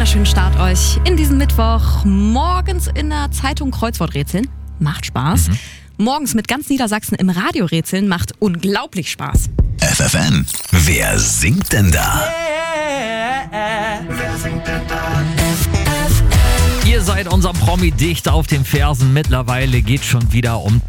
wunderschönen Start euch in diesen Mittwoch. Morgens in der Zeitung Kreuzworträtseln. Macht Spaß. Morgens mit ganz Niedersachsen im Radio rätseln macht unglaublich Spaß. FFN, wer singt denn da? Wer singt denn da? Ihr seid unser Promi-Dichter auf den Fersen. Mittlerweile geht schon wieder um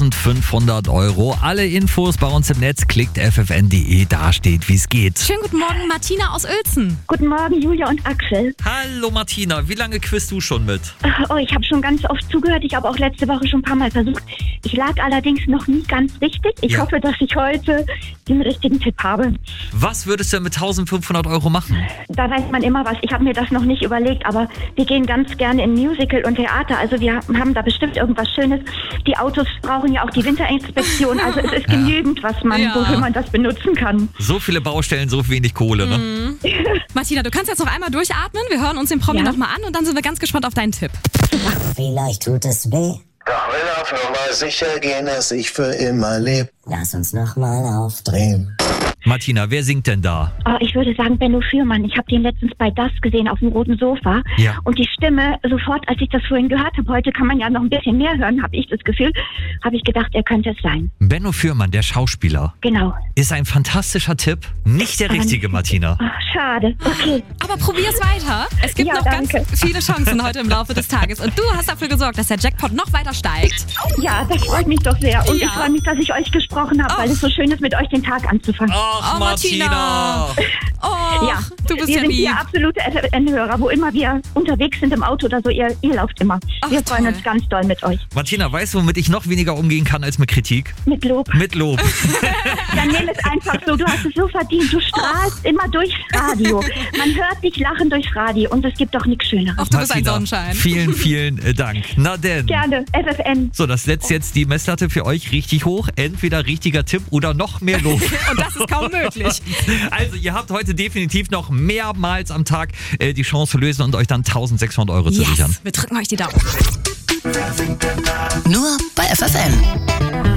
1500 €. Alle Infos bei uns im Netz. Klickt ffn.de, da steht, wie es geht. Schönen guten Morgen, Martina aus Uelzen. Guten Morgen, Julia und Axel. Hallo Martina, wie lange quizst du schon mit? Oh, ich habe schon ganz oft zugehört. Ich habe auch letzte Woche schon ein paar Mal versucht. Ich lag allerdings noch nie ganz richtig. Ich hoffe, dass ich heute den richtigen Tipp habe. Was würdest du denn mit 1500 € machen? Da weiß man immer was. Ich habe mir das noch nicht überlegt, aber wir gehen ganz gerne in Musical und Theater. Also wir haben da bestimmt irgendwas Schönes. Die Autos brauchen ja auch die Winterinspektion. Also es ist genügend, was man, wofür man das benutzen kann. So viele Baustellen, so wenig Kohle, ne? Martina, du kannst jetzt noch einmal durchatmen. Wir hören uns den Promi nochmal an und dann sind wir ganz gespannt auf deinen Tipp. Vielleicht tut es weh. Doch will auf Nummer sicher gehen, dass ich für immer lebe. Lass uns nochmal aufdrehen. Martina, wer singt denn da? Oh, ich würde sagen Benno Fürmann. Ich habe den letztens bei Das gesehen auf dem roten Sofa. Ja. Und die Stimme, sofort, als ich das vorhin gehört habe, heute kann man ja noch ein bisschen mehr hören, habe ich das Gefühl, habe ich gedacht, er könnte es sein. Benno Fürmann, der Schauspieler. Genau. Ist ein fantastischer Tipp. Nicht der richtige, Martina. Oh, schade. Okay. Aber probier's weiter. Es gibt noch ganz viele Chancen heute im Laufe des Tages. Und du hast dafür gesorgt, dass der Jackpot noch weiter steigt. Ja, das freut mich doch sehr. Und ich freue mich, dass ich euch gesprochen habe, weil es so schön ist, mit euch den Tag anzufangen. Ach, Martina. Oh, Ja, du bist wir ja sind lieb. hier absolute FFN-Hörer. Wo immer wir unterwegs sind im Auto oder so, ihr lauft immer. Ach, Wir freuen toll. uns ganz doll mit euch. Martina, weißt du, womit ich noch weniger umgehen kann als mit Kritik? Mit Lob. Mit Lob. Dann nimm es einfach so. Du hast es so verdient. Du strahlst immer durchs Radio. Man hört dich lachen durchs Radio und es gibt doch nichts Schöneres. Ach, du bist ein Martina, Sonnenschein. vielen, vielen Dank. Na denn. Gerne. FFN. So, das setzt jetzt die Messlatte für euch richtig hoch. Entweder richtiger Tipp oder noch mehr Lob. Und das ist kaum möglich. Also, ihr habt heute definitiv noch mehrmals am Tag die Chance zu lösen und euch dann 1600 € zu sichern. Yes, wir drücken euch die Daumen. Nur bei FFN.